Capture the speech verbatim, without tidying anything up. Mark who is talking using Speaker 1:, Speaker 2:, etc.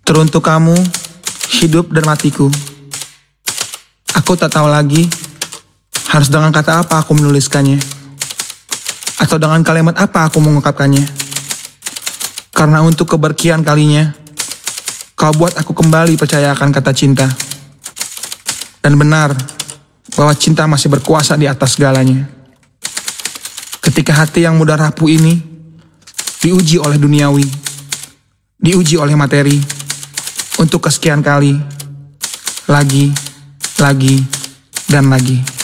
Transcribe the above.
Speaker 1: Teruntuk kamu, hidup dan matiku. Aku tak tahu lagi harus dengan kata apa aku menuliskannya, atau dengan kalimat apa aku mengungkapkannya. Karena untuk keberkian kalinya, kau buat aku kembali percaya akan kata cinta. Dan benar bahwa cinta masih berkuasa di atas segalanya. Ketika hati yang mudah rapuh ini diuji oleh duniawi, diuji oleh materi, untuk kesekian kali, lagi, lagi, dan lagi.